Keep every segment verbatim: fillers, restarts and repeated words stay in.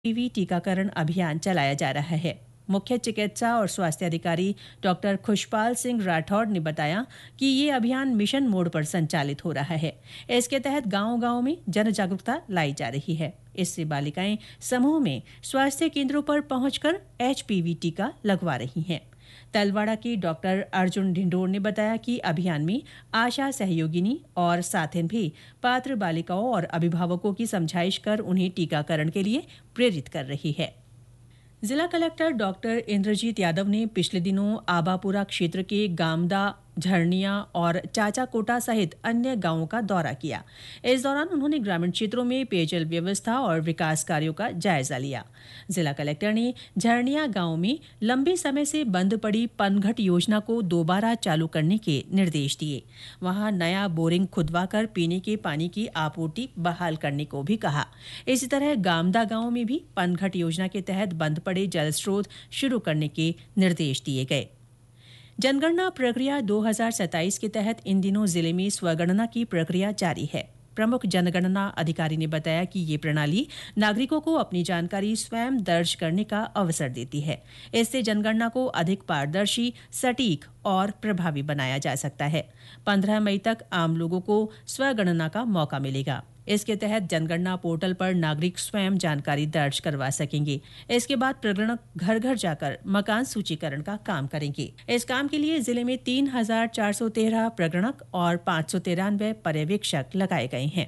TV टीकाकरण अभियान चलाया जा रहा है। मुख्य चिकित्सा और स्वास्थ्य अधिकारी डॉक्टर खुशपाल सिंह राठौड़ ने बताया कि ये अभियान मिशन मोड पर संचालित हो रहा है। इसके तहत गांव-गांव में जन जागरूकता लाई जा रही है। इससे बालिकाएं समूह में स्वास्थ्य केंद्रों पर पहुंचकर एचपीवी टीका लगवा रही हैं। तलवाड़ा के डॉक्टर अर्जुन ढिंडोर ने बताया कि अभियान में आशा सहयोगिनी और साथिन भी पात्र बालिकाओं और अभिभावकों की समझाइश कर उन्हें टीकाकरण के लिए प्रेरित कर रही है। जिला कलेक्टर डॉक्टर इंद्रजीत यादव ने पिछले दिनों आबापुरा क्षेत्र के गामदा, झरनिया और चाचा कोटा सहित अन्य गांवों का दौरा किया। इस दौरान उन्होंने ग्रामीण क्षेत्रों में पेयजल व्यवस्था और विकास कार्यों का जायजा लिया। जिला कलेक्टर ने झरनिया गांव में लंबे समय से बंद पड़ी पनघट योजना को दोबारा चालू करने के निर्देश दिए। वहां नया बोरिंग खुदवाकर पीने के पानी की आपूर्ति बहाल करने को भी कहा। इसी तरह गामदा गांव में भी पनघट योजना के तहत बंद पड़े जल स्रोत शुरू करने के निर्देश दिए गए। जनगणना प्रक्रिया दो हज़ार सत्ताईस के तहत इन दिनों जिले में स्वगणना की प्रक्रिया जारी है। प्रमुख जनगणना अधिकारी ने बताया कि ये प्रणाली नागरिकों को अपनी जानकारी स्वयं दर्ज करने का अवसर देती है। इससे जनगणना को अधिक पारदर्शी, सटीक और प्रभावी बनाया जा सकता है। पंद्रह मई तक आम लोगों को स्वगणना का मौका मिलेगा। इसके तहत जनगणना पोर्टल पर नागरिक स्वयं जानकारी दर्ज करवा सकेंगे। इसके बाद प्रगणक घर घर जाकर मकान सूचीकरण का काम करेंगे। इस काम के लिए जिले में तीन हजार चार सौ तेरह प्रगणक और पाँच सौ तिरानवे पर्यवेक्षक लगाए गए हैं।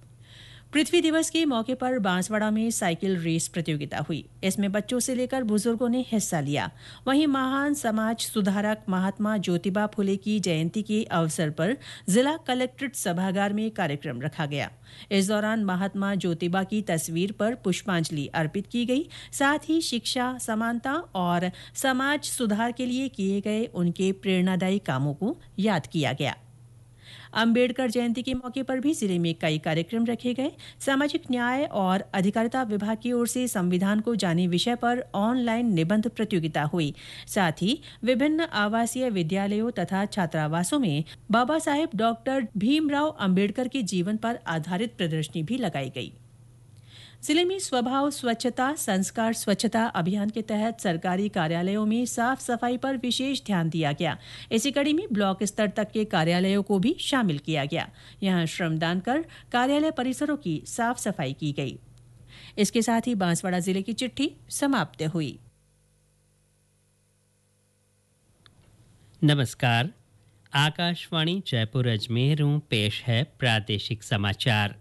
पृथ्वी दिवस के मौके पर बांसवाड़ा में साइकिल रेस प्रतियोगिता हुई। इसमें बच्चों से लेकर बुजुर्गों ने हिस्सा लिया। वहीं महान समाज सुधारक महात्मा ज्योतिबा फुले की जयंती के अवसर पर जिला कलेक्ट्रेट सभागार में कार्यक्रम रखा गया। इस दौरान महात्मा ज्योतिबा की तस्वीर पर पुष्पांजलि अर्पित की गई। साथ ही शिक्षा, समानता और समाज सुधार के लिए किए गए उनके प्रेरणादायी कामों को याद किया गया। अंबेडकर जयंती के मौके पर भी जिले में कई कार्यक्रम रखे गए। सामाजिक न्याय और अधिकारिता विभाग की ओर से संविधान को जाने विषय पर ऑनलाइन निबंध प्रतियोगिता हुई। साथ ही विभिन्न आवासीय विद्यालयों तथा छात्रावासों में बाबा साहेब डॉक्टर भीमराव अंबेडकर के जीवन पर आधारित प्रदर्शनी भी लगाई गई। जिले में स्वभाव स्वच्छता संस्कार स्वच्छता अभियान के तहत सरकारी कार्यालयों में साफ सफाई पर विशेष ध्यान दिया गया। इसी कड़ी में ब्लॉक स्तर तक के कार्यालयों को भी शामिल किया गया। यहां श्रमदान कर कार्यालय परिसरों की साफ सफाई की गई। इसके साथ ही बांसवाड़ा जिले की चिट्ठी समाप्त हुई। नमस्कार, आकाशवाणी जयपुर अजमेर पेश है प्रादेशिक समाचार।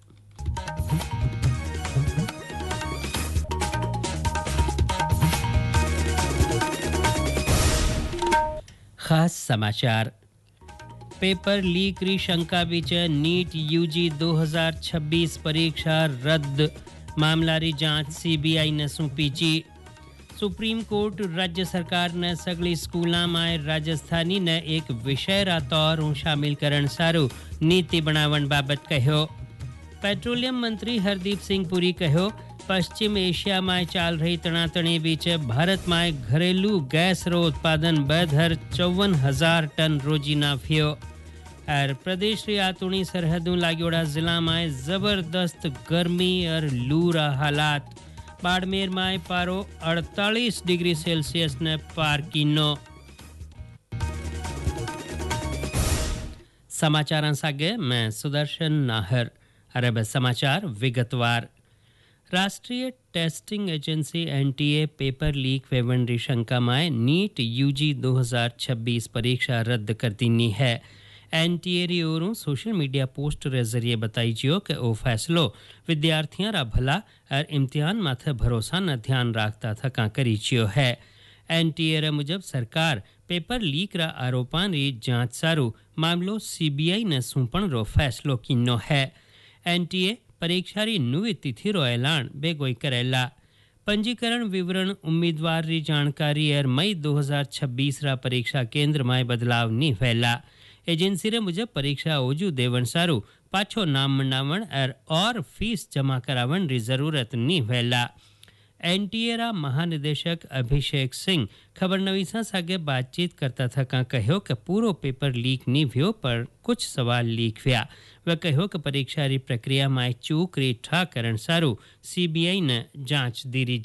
खास समाचार। पेपर लीक री शंका बीच नीट यूजी दो हज़ार छब्बीस परीक्षा रद्द मामला री जांच सीबीआई ने सौंपी जी। सुप्रीम कोर्ट राज्य सरकार ने सगली स्कूलों में राजस्थानी ने एक विषय रा तौर शामिल करण सारू नीति बनावण बाबत कहो। पेट्रोलियम मंत्री हरदीप सिंह पुरी कहो, पश्चिम एशिया में चाल रही तनातनी बीच भारत में घरेलू गैस रो उत्पादन बेधर चौवन हजार टन रोजीना फियो। और प्रदेश री आतुणी सरहदों लागोड़ा जिला में जबरदस्त गर्मी और लू रा हालात। बाड़मेर में पारो अड़तालीस डिग्री सेल्सियस ने पार कीनो। समाचार सागे मैं सुदर्शन नाहर। अरब समाचार विगतवार। राष्ट्रीय testing agency NTA paper leak woven री शंका में नीट यूजी दो हज़ार छब्बीस परीक्षा रद्द कर दीनी है। एनटीए री ओरों सोशल मीडिया पोस्ट रे जरिए बताई जियो कि ओ फैसलो विद्यार्थियों रा भला और इम्तिहान माथे भरोसा न ध्यान रखता थका करी जियो है। एनटीए रे मुजब सरकार पेपर लीक रा आरोपां री जांच सारू मामलो सीबीआई ने सौंपण रो फैसलो किनो है। एनटीए परीक्षा री नवी तिथि रो ऐलान बेगोई करेला। पंजीकरण विवरण उम्मीदवार री जानकारी और मई दो हज़ार छब्बीस रा परीक्षा केंद्र में बदलाव नहीं फैला। एजेंसी रे मुजब परीक्षा ओजू देवन सारू पाछो नाम मंडावण और, और फीस जमा करावण री जरूरत नहीं फैला। एनटीए रा महानिदेशक अभिषेक सिंह खबरनवीसा सागे बातचीत करता था का कहो कि पूरो पेपर लीक नहीं भ्यो पर कुछ सवाल लीक हुआ। वह कहो कि परीक्षा री प्रक्रिया में चूक री ठा करण सारू सीबीआई ने जांच दी